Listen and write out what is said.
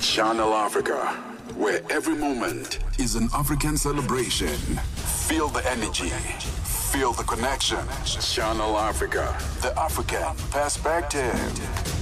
Channel Africa, where every moment is an African celebration. Feel the energy, feel the connection. Channel Africa, the African perspective.